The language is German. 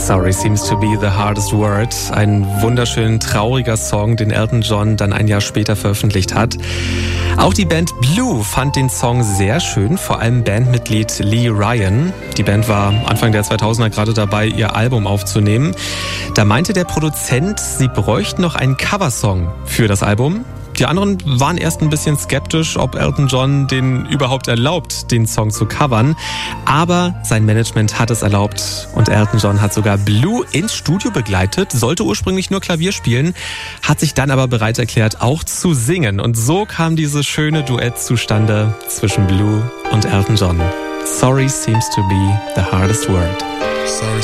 Sorry seems to be the hardest word. Ein wunderschön trauriger Song, den Elton John dann ein Jahr später veröffentlicht hat. Auch die Band Blue fand den Song sehr schön, vor allem Bandmitglied Lee Ryan. Die Band war Anfang der 2000er gerade dabei, ihr Album aufzunehmen. Da meinte der Produzent, sie bräuchten noch einen Coversong für das Album. Die anderen waren erst ein bisschen skeptisch, ob Elton John den überhaupt erlaubt, den Song zu covern. Aber sein Management hat es erlaubt und Elton John hat sogar Blue ins Studio begleitet, sollte ursprünglich nur Klavier spielen, hat sich dann aber bereit erklärt, auch zu singen. Und so kam dieses schöne Duett zustande zwischen Blue und Elton John. Sorry seems to be the hardest word. Sorry